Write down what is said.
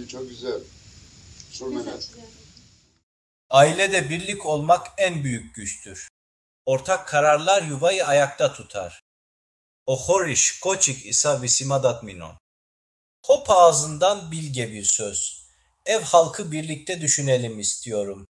çok güzel. Surmene. Ailede birlik olmak en büyük güçtür. Ortak kararlar yuvayı ayakta tutar. O horiş koçik isa visimadat minon. Hop ağzından bilge bir söz. Ev halkı birlikte düşünelim istiyorum.